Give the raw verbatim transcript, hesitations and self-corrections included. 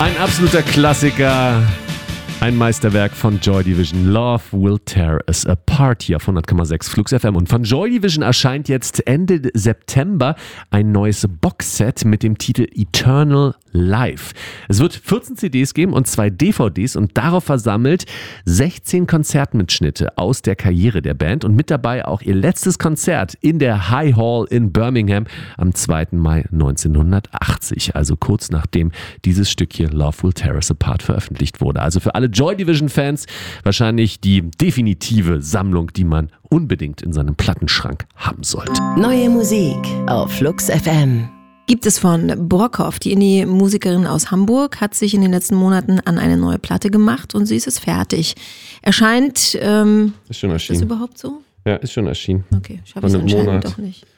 Ein absoluter Klassiker. Ein Meisterwerk von Joy Division. Love Will Tear Us Apart hier auf hundert Komma sechs Flux F M. Und von Joy Division erscheint jetzt Ende September ein neues Boxset mit dem Titel Eternal Life. Es wird vierzehn C Ds geben und zwei D V Ds und darauf versammelt sechzehn Konzertmitschnitte aus der Karriere der Band und mit dabei auch ihr letztes Konzert in der High Hall in Birmingham am zweiten Mai neunzehnhundertachtzig. Also kurz nachdem dieses Stück hier Love Will Tear Us Apart veröffentlicht wurde. Also für alle Joy Division Fans wahrscheinlich die definitive Sammlung, die man unbedingt in seinem Plattenschrank haben sollte. Neue Musik auf Flux F M. Gibt es von Brockhoff. Die Indie-Musikerin aus Hamburg hat sich in den letzten Monaten an eine neue Platte gemacht und sie ist es fertig. Erscheint, ähm, ist schon erschienen. Ist das überhaupt so? Ja, ist schon erschienen. Okay, schaffe ich es anscheinend doch nicht.